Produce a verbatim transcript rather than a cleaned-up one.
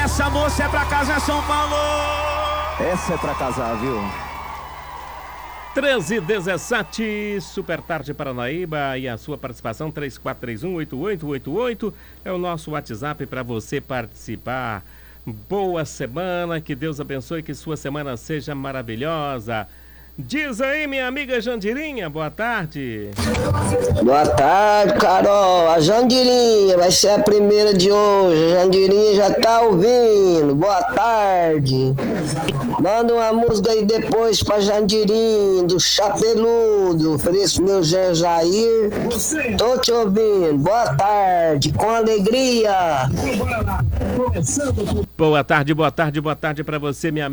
essa moça é pra casa, é São Paulo. Essa é pra casar, viu? treze e dezessete, Super Tarde Paranaíba, e a sua participação três quatro três um, oito oito oito oito é o nosso WhatsApp para você participar. Boa semana, que Deus abençoe, que sua semana seja maravilhosa. Diz aí, minha amiga Jandirinha, boa tarde. Boa tarde, Carol. A Jandirinha vai ser a primeira de hoje. A Jandirinha já tá ouvindo. Boa tarde. Manda uma música aí depois pra Jandirinha, do Chapeludo. Ofereço meu Jean Jair. Tô te ouvindo. Boa tarde, com alegria. Boa tarde, boa tarde, boa tarde pra você, minha amiga.